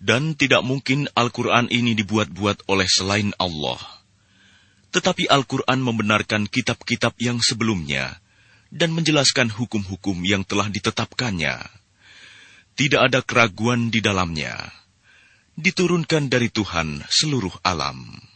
Dan tidak mungkin Al-Quran ini dibuat-buat oleh selain Allah. Tetapi Al-Quran membenarkan kitab-kitab yang sebelumnya dan menjelaskan hukum-hukum yang telah ditetapkannya. Tidak ada keraguan di dalamnya. Diturunkan dari Tuhan seluruh alam.